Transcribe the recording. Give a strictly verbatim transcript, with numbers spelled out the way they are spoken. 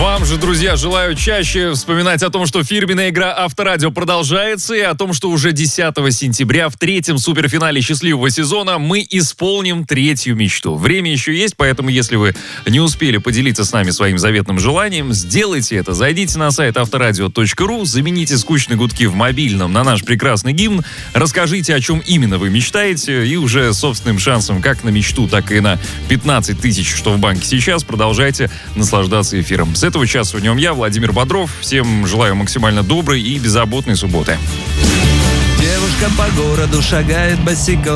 Вам же, друзья, желаю чаще вспоминать о том, что фирменная игра Авторадио продолжается, и о том, что уже десятого сентября в третьем суперфинале счастливого сезона мы исполним третью мечту. Время еще есть, поэтому если вы не успели поделиться с нами своим заветным желанием, сделайте это. Зайдите на сайт авторадио точка ру, замените скучные гудки в мобильном на наш прекрасный гимн, расскажите, о чем именно вы мечтаете, и уже собственным шансом как на мечту, так и на пятнадцать тысяч, что в банке сейчас, продолжайте наслаждаться эфиром. С этого часа в нем я, Владимир Бодров. Всем желаю максимально доброй и беззаботной субботы. Девушка по городу шагает босиком.